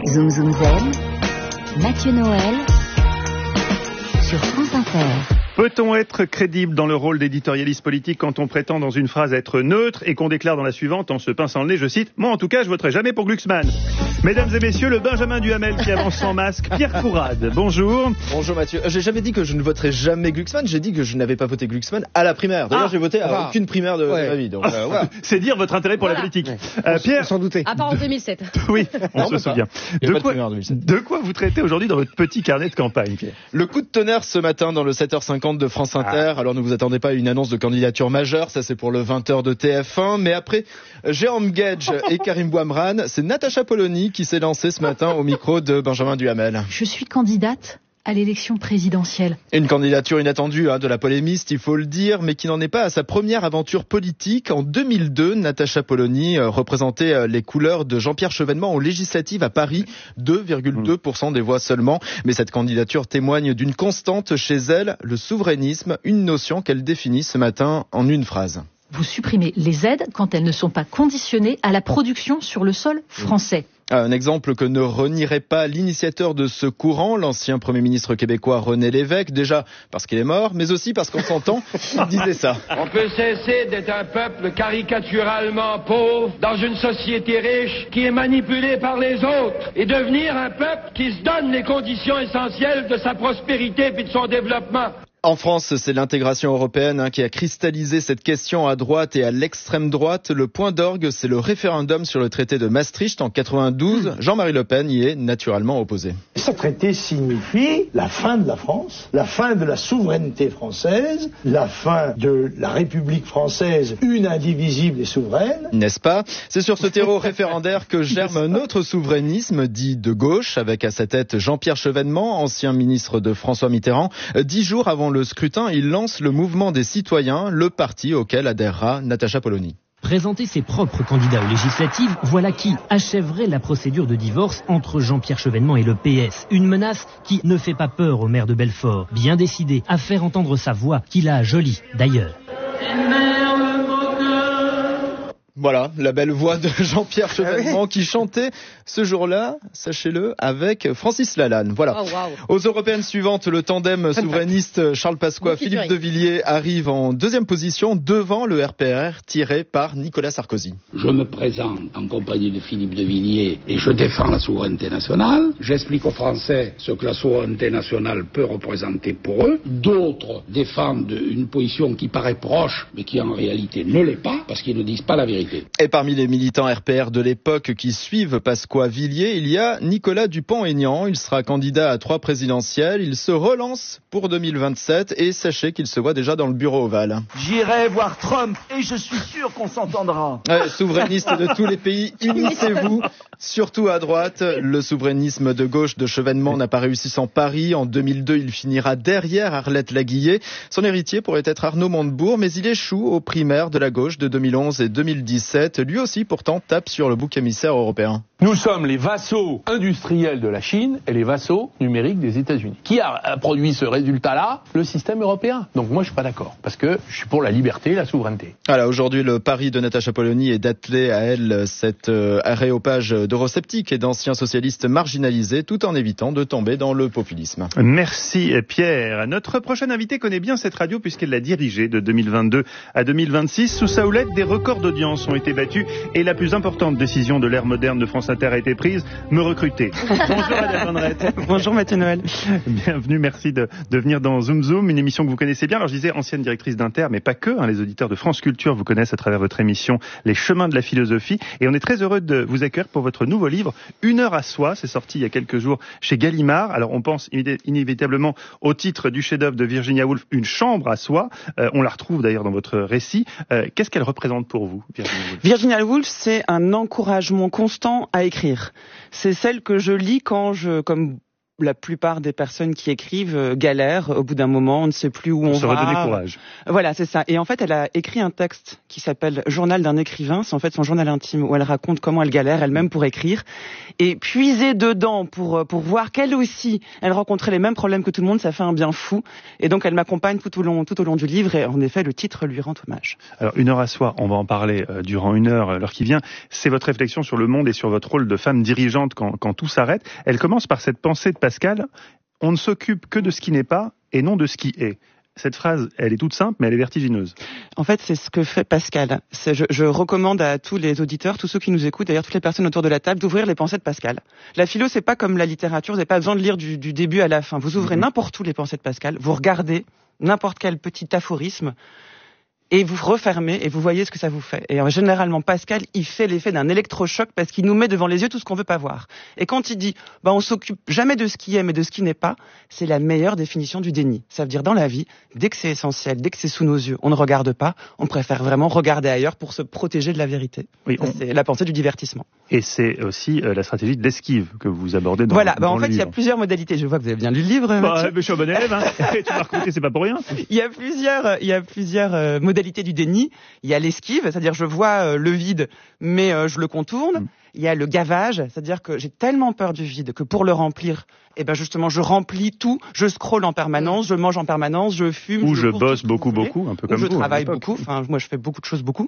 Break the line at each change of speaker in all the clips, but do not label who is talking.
Zoom Zoom Zen, Mathieu Noël, sur France Inter.
Peut-on être crédible dans le rôle d'éditorialiste politique quand on prétend dans une phrase être neutre et qu'on déclare dans la suivante en se pinçant le nez, je cite, « Moi en tout cas je voterai jamais pour Glucksmann ». Mesdames et messieurs, le Benjamin Duhamel qui avance sans masque, Pierre Courade, bonjour.
Bonjour Mathieu, j'ai jamais dit que je ne voterai jamais Glucksmann, j'ai dit que je n'avais pas voté Glucksmann à la primaire. D'ailleurs j'ai voté à aucune primaire de ma vie, donc voilà.
C'est dire votre intérêt pour la politique. Pierre,
sans douter.
À part en 2007.
Oui, on se souvient. De quoi vous traitez aujourd'hui dans votre petit carnet de campagne, Pierre?
Le coup de tonnerre ce matin dans le 7h50 de France Inter. Alors ne vous attendez pas à une annonce de candidature majeure, ça c'est pour le 20h de TF1, mais après Jérôme Guedj et Karim Bouamrane, c'est Natacha Polony qui s'est lancée ce matin au micro de Benjamin Duhamel.
Je suis candidate à l'élection présidentielle.
Une candidature inattendue de la polémiste, il faut le dire, mais qui n'en est pas à sa première aventure politique. En 2002, Natacha Polony représentait les couleurs de Jean-Pierre Chevènement aux législatives à Paris, 2,2% des voix seulement. Mais cette candidature témoigne d'une constante chez elle, le souverainisme, une notion qu'elle définit ce matin en une phrase.
Vous supprimez les aides quand elles ne sont pas conditionnées à la production sur le sol français.
Un exemple que ne renierait pas l'initiateur de ce courant, l'ancien Premier ministre québécois René Lévesque, déjà parce qu'il est mort, mais aussi parce qu'en son temps, il disait ça.
On peut cesser d'être un peuple caricaturalement pauvre dans une société riche qui est manipulée par les autres et devenir un peuple qui se donne les conditions essentielles de sa prospérité puis de son développement.
En France, c'est l'intégration européenne qui a cristallisé cette question à droite et à l'extrême droite. Le point d'orgue, c'est le référendum sur le traité de Maastricht en 92. Jean-Marie Le Pen y est naturellement opposé.
Ce traité signifie la fin de la France, la fin de la souveraineté française, la fin de la République française, une indivisible et souveraine.
N'est-ce pas? C'est sur ce terreau référendaire que germe un autre souverainisme dit de gauche, avec à sa tête Jean-Pierre Chevènement, ancien ministre de François Mitterrand. 10 jours avant le scrutin, il lance le mouvement des citoyens, le parti auquel adhérera Natacha Polony.
Présenter ses propres candidats aux législatives, voilà qui achèverait la procédure de divorce entre Jean-Pierre Chevènement et le PS. Une menace qui ne fait pas peur au maire de Belfort, bien décidé à faire entendre sa voix, qu'il a jolie d'ailleurs.
Voilà, la belle voix de Jean-Pierre Chevènement qui chantait ce jour-là, sachez-le, avec Francis Lalanne. Voilà.
Oh, wow.
Aux européennes suivantes, le tandem souverainiste Charles Pasqua, Philippe de Villiers arrive en deuxième position devant le RPR tiré par Nicolas Sarkozy.
Je me présente en compagnie de Philippe de Villiers et je défends la souveraineté nationale. J'explique aux Français ce que la souveraineté nationale peut représenter pour eux. D'autres défendent une position qui paraît proche, mais qui en réalité ne l'est pas, parce qu'ils ne disent pas la vérité.
Et parmi les militants RPR de l'époque qui suivent Pasqua-Villiers, il y a Nicolas Dupont-Aignan. Il sera candidat à 3 présidentielles. Il se relance pour 2027 et sachez qu'il se voit déjà dans le bureau ovale.
J'irai voir Trump et je suis sûr qu'on s'entendra.
Souverainistes de tous les pays, unissez-vous, surtout à droite. Le souverainisme de gauche de Chevènement n'a pas réussi sans Paris. En 2002, il finira derrière Arlette Laguillet. Son héritier pourrait être Arnaud Montebourg, mais il échoue aux primaires de la gauche de 2011 et 2017. Lui aussi, pourtant, tape sur le bouc émissaire européen.
Nous sommes les vassaux industriels de la Chine et les vassaux numériques des États-Unis. Qui a produit ce résultat-là? Le système européen. Donc moi, je suis pas d'accord, parce que je suis pour la liberté et la souveraineté.
Voilà, aujourd'hui, le pari de Natacha Polony est d'atteler à elle cet aréopage d'eurosceptiques et d'anciens socialistes marginalisés, tout en évitant de tomber dans le populisme.
Merci Pierre. Notre prochaine invitée connaît bien cette radio puisqu'elle l'a dirigée de 2022 à 2026. Sous sa houlette, des records d'audience ont été battus et la plus importante décision de l'ère moderne de France Inter a été prise, me recruter. Bonjour Adèle Vendrette.
Bonjour Mathieu Noël.
Bienvenue, merci de venir dans Zoom Zoom, une émission que vous connaissez bien. Alors je disais ancienne directrice d'Inter, mais pas que, les auditeurs de France Culture vous connaissent à travers votre émission Les Chemins de la Philosophie. Et on est très heureux de vous accueillir pour votre nouveau livre, Une heure à soi. C'est sorti il y a quelques jours chez Gallimard. Alors on pense inévitablement au titre du chef-d'œuvre de Virginia Woolf, Une chambre à soi. On la retrouve d'ailleurs dans votre récit. Qu'est-ce qu'elle représente pour vous, Virginia Woolf?
Virginia Woolf, c'est un encouragement constant à écrire. C'est celle que je lis comme
la plupart des personnes qui écrivent galèrent. Au bout d'un moment, on ne sait plus où on va.
Se redonner courage.
Voilà, c'est ça. Et en fait, elle a écrit un texte qui s'appelle Journal d'un écrivain. C'est en fait son journal intime où elle raconte comment elle galère elle-même pour écrire. Et puiser dedans pour voir qu'elle aussi, elle rencontrait les mêmes problèmes que tout le monde, ça fait un bien fou. Et donc, elle m'accompagne tout au long du livre. Et en effet, le titre lui rend hommage.
Alors, Une heure à soi, on va en parler durant une heure, l'heure qui vient. C'est votre réflexion sur le monde et sur votre rôle de femme dirigeante quand tout s'arrête. Elle commence par cette pensée de Pascal, on ne s'occupe que de ce qui n'est pas et non de ce qui est. Cette phrase, elle est toute simple, mais elle est vertigineuse.
En fait, c'est ce que fait Pascal. Je recommande à tous les auditeurs, tous ceux qui nous écoutent, d'ailleurs toutes les personnes autour de la table, d'ouvrir les pensées de Pascal. La philo, c'est pas comme la littérature, vous n'avez pas besoin de lire du début à la fin. Vous ouvrez n'importe où les pensées de Pascal, vous regardez n'importe quel petit aphorisme, et vous refermez et vous voyez ce que ça vous fait. Et généralement, Pascal, il fait l'effet d'un électrochoc parce qu'il nous met devant les yeux tout ce qu'on veut pas voir. Et quand il dit, on s'occupe jamais de ce qui est mais de ce qui n'est pas, c'est la meilleure définition du déni. Ça veut dire dans la vie, dès que c'est essentiel, dès que c'est sous nos yeux, on ne regarde pas, on préfère vraiment regarder ailleurs pour se protéger de la vérité. Oui, c'est la pensée du divertissement.
Et c'est aussi la stratégie de l'esquive que vous abordez dans,
voilà,
dans
en
le
fait,
livre.
Il y a plusieurs modalités. Je vois que vous avez bien lu le livre.
Je suis un bon élève, hein. Tu m'as recruté, c'est pas pour rien.
Il y a plusieurs modalités du déni. Il y a l'esquive, c'est-à-dire je vois le vide, mais je le contourne. Il y a le gavage, c'est-à-dire que j'ai tellement peur du vide que pour le remplir, justement, je remplis tout, je scrolle en permanence, je mange en permanence, je fume.
Ou je bosse beaucoup, un peu comme vous.
Ou je travaille beaucoup, moi je fais beaucoup de choses beaucoup.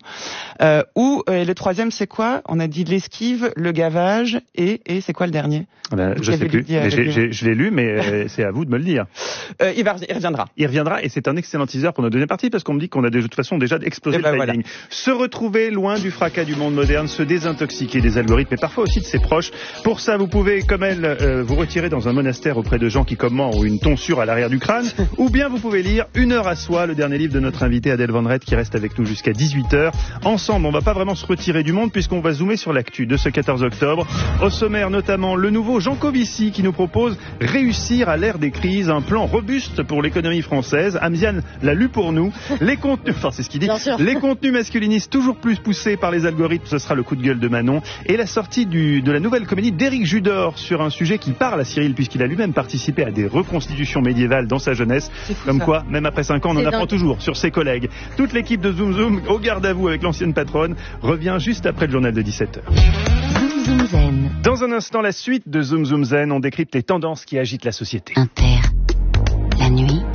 Le troisième, c'est quoi? On a dit l'esquive, le gavage, et c'est quoi le dernier?
Je sais plus, je l'ai lu, mais c'est à vous de me le dire.
Il reviendra.
Il reviendra, et c'est un excellent teaser pour notre deuxième partie, parce qu'on me dit qu'on a de toute façon déjà explosé le timing. Voilà. Se retrouver loin du fracas du monde moderne, se désintoxiquer des algorithmes, mais parfois aussi de ses proches. Pour ça, vous pouvez, comme elle, vous retirer dans un monastère auprès de gens qui, comme moi, ont une tonsure à l'arrière du crâne, ou bien vous pouvez lire Une heure à soi, le dernier livre de notre invitée Adèle Van Rett, qui reste avec nous jusqu'à 18h. Ensemble, on va pas vraiment se retirer du monde, puisqu'on va zoomer sur l'actu de ce 14 octobre. Au sommaire, notamment, le nouveau Jean Covici, qui nous propose Réussir à l'ère des crises, un plan robuste pour l'économie française. Amziane l'a lu pour nous. Les contenus, c'est ce qu'il dit. Les contenus masculinistes toujours plus poussés par les algorithmes, ce sera le coup de gueule de Manon. Et la sortie de la nouvelle comédie d'Éric Judor sur un sujet qui parle à Cyril, puisqu'il a lui-même participé à des reconstitutions médiévales dans sa jeunesse. Comme ça. Quoi, même après 5 ans, on en apprend toujours sur ses collègues. Toute l'équipe de Zoom Zoom, au garde à vous avec l'ancienne patronne, revient juste après le journal de 17h.
Zoom Zoom Zen.
Dans un instant, la suite de Zoom Zoom Zen, on décrypte les tendances qui agitent la société.
Inter, la nuit,